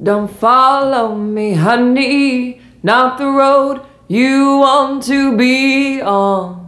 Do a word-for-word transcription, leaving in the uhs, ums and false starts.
Don't follow me, honey, not the road you want to be on.